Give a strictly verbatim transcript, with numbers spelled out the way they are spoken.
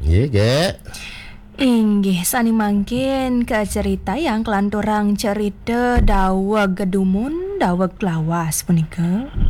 Nggih, Gek. Inggih sani mangkin ke cerita yang kelanturang cerita daweg gedumun daweg lawas punika.